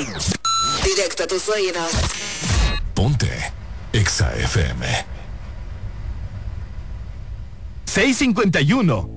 Directo a tus oídos. Ponte Exa FM. 6:51.